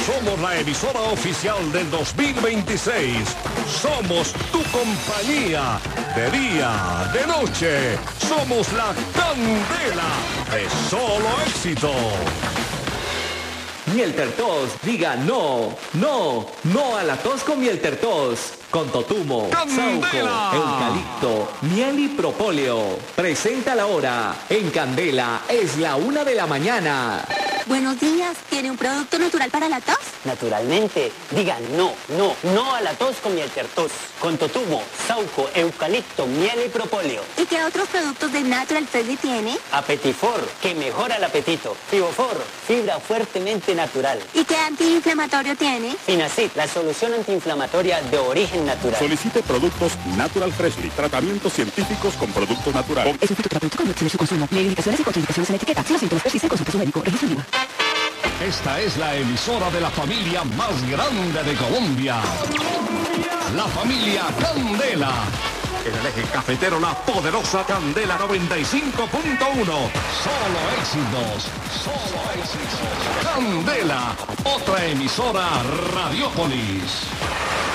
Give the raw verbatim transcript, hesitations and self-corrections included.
Somos la emisora oficial del dos mil veintiséis. Somos tu compañía de día, de noche. Somos la candela de solo éxito. Miel Tertos, diga no, no, no a la tos con Miel Tertos. Con totumo, ¡Candela! sauco, eucalipto, miel y propóleo. Presenta la hora. En Candela es la una de la mañana. Buenos días, ¿tiene un producto natural para la tos? Naturalmente, diga no, no, no a la tos con Miel Tertos. Con totumo, sauco, eucalipto, miel y propóleo. ¿Y qué otros productos de Natural Friendly tiene? Apetifor, que mejora el apetito. Fibofor, fibra fuertemente natural. ¿Y qué antiinflamatorio tiene? Finacid, la solución antiinflamatoria de origen natural. Solicite productos Natural Freshly, tratamientos científicos con productos naturales. Es un fitoterapéutico, no excede su consumo. Lee indicaciones y contraindicaciones en etiqueta. Si los síntomas persisten, consulte a su médico. Registro en línea. Esta es la emisora de la familia más grande de Colombia. La familia Candela. En el eje cafetero, la poderosa Candela noventa y cinco punto uno. Solo éxitos, solo éxitos. Candela, otra emisora Radiopolis.